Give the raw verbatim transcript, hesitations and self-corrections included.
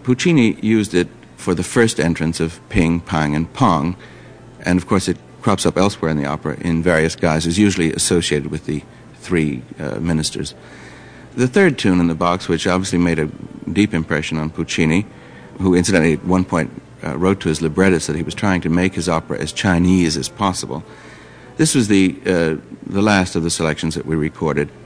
Puccini used it for the first entrance of Ping, Pang, and Pong, and of course it crops up elsewhere in the opera in various guises, usually associated with the three uh, ministers. The third tune in the box, which obviously made a deep impression on Puccini, who incidentally at one point uh, wrote to his librettist that he was trying to make his opera as Chinese as possible. This was the uh, the last of the selections that we recorded.